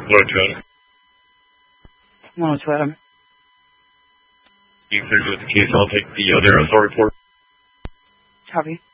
102 Adam. 102 Adam. You cleared with the case. I'll take the other assault report. Copy.